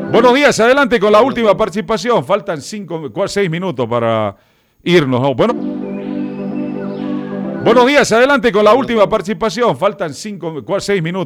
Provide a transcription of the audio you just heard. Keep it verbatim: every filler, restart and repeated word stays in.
Buenos días, adelante con la última participación. Faltan cinco, cuatro, seis minutos para irnos. ¿No? Bueno, buenos días, adelante con la última participación. Faltan cinco, cuatro, seis minutos.